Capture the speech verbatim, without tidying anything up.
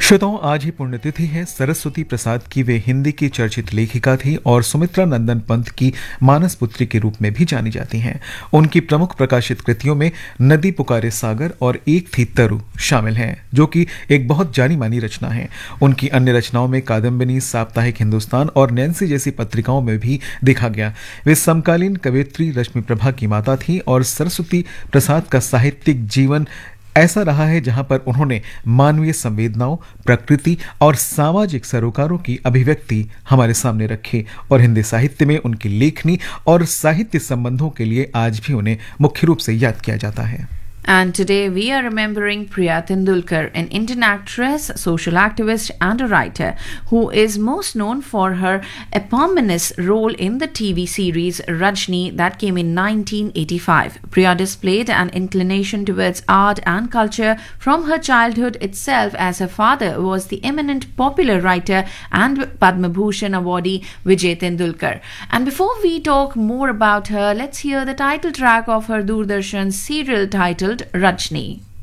श्रोताओं, आज ही पुण्यतिथि है सरस्वती प्रसाद की। वे हिंदी की चर्चित लेखिका थी और सुमित्रा नंदन पंत की मानस पुत्री के रूप में भी जानी जाती हैं। उनकी प्रमुख प्रकाशित कृतियों में नदी पुकारे सागर और एक थी तरु शामिल हैं, जो कि एक बहुत जानी मानी रचना है। उनकी अन्य रचनाओं में कादम्बिनी, साप्ताहिक हिंदुस्तान और नैन्सी जैसी पत्रिकाओं में भी देखा गया। वे समकालीन कवयित्री रश्मि प्रभा की माता थी और सरस्वती प्रसाद का साहित्यिक जीवन ऐसा रहा है जहां पर उन्होंने मानवीय संवेदनाओं, प्रकृति और सामाजिक सरोकारों की अभिव्यक्ति हमारे सामने रखी और हिंदी साहित्य में उनकी लेखनी और साहित्य संबंधों के लिए आज भी उन्हें मुख्य रूप से याद किया जाता है। And today we are remembering Priya Tendulkar, an Indian actress, social activist and a writer who is most known for her eponymous role in the T V series Rajni that came in nineteen eighty-five. Priya displayed an inclination towards art and culture from her childhood itself, as her father was the eminent popular writer and Padma Bhushan awardee Vijay Tendulkar. And before we talk more about her, let's hear the title track of her Doordarshan serial titled Rajni.